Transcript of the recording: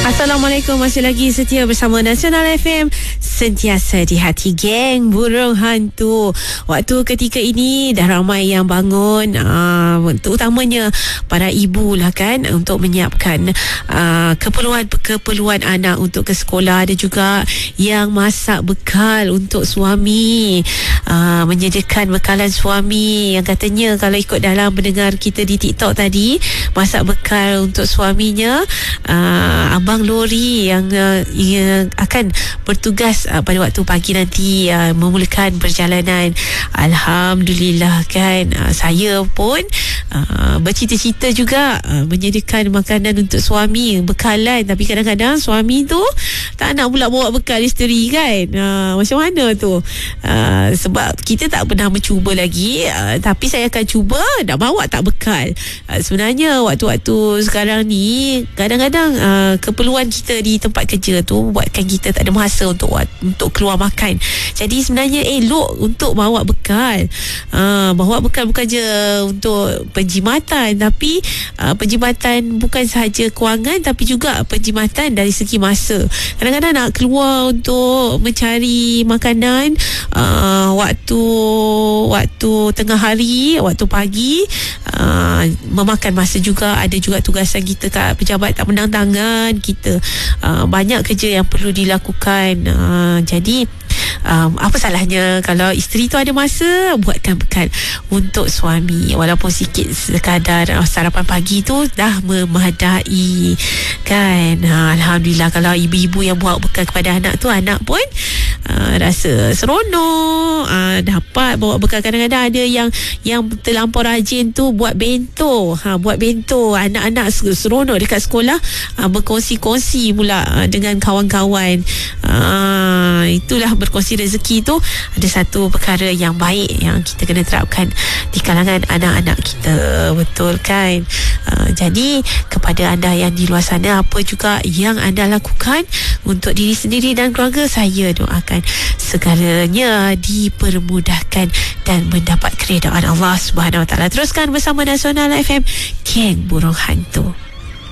Assalamualaikum, masih lagi setia bersama Nasional FM, sentiasa di hati geng burung hantu. Waktu ketika ini dah ramai yang bangun, terutamanya para ibu lah kan, untuk menyiapkan keperluan anak untuk ke sekolah. Ada juga yang masak bekal untuk suami, menyediakan bekalan suami yang katanya kalau ikut dalam pendengar kita di TikTok tadi, masak bekal untuk suaminya. Abang lori yang akan bertugas pada waktu pagi nanti memulakan perjalanan. Alhamdulillah kan, saya pun bercita-cita juga menyediakan makanan untuk suami, bekalan. Tapi kadang-kadang suami tu tak nak pula bawa bekal isteri kan. Macam mana tu? Sebab kita tak pernah mencuba lagi, tapi saya akan cuba nak bawa tak bekal. Sebenarnya waktu-waktu sekarang ni kadang-kadang keperluan kita di tempat kerja tu buatkan kita tak ada masa untuk keluar makan. Jadi sebenarnya elok untuk bawa bekal. Bawa bekal bukan je untuk penjimatan, tapi penjimatan bukan sahaja kewangan, tapi juga penjimatan dari segi masa. Kadang-kadang nak keluar untuk mencari makanan waktu tengah hari, waktu pagi, memakan masa juga. Ada juga tugasan kita kat pejabat tak menang tangan kita, banyak kerja yang perlu dilakukan. Jadi apa salahnya kalau isteri tu ada masa buatkan bekal untuk suami, walaupun sikit sekadar sarapan pagi tu dah memadai kan. Alhamdulillah kalau ibu-ibu yang buat bekal kepada anak tu, anak pun rasa seronok, dapat bawa bekal. Kadang-kadang ada yang terlampau rajin tu buat bento, buat bento. Anak-anak seronok dekat sekolah, berkongsi-kongsi pula dengan kawan-kawan. Itulah berkongsi rezeki tu ada satu perkara yang baik yang kita kena terapkan di kalangan anak-anak kita, betul kan? Jadi kepada anda yang di luar sana, apa juga yang anda lakukan untuk diri sendiri dan keluarga, saya doakan segalanya dipermudahkan dan mendapat keredaan Allah Subhanahu Wa Taala. Teruskan bersama Nasional FM, geng burung hantu.